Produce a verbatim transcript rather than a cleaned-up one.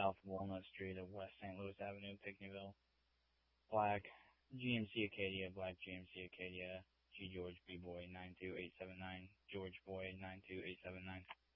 South Walnut Street of West Saint Louis Avenue, Pinckneyville. Black G M C Acadia, Black G M C Acadia, G George B Boy nine two eight seven nine, George Boy nine two eight seven nine.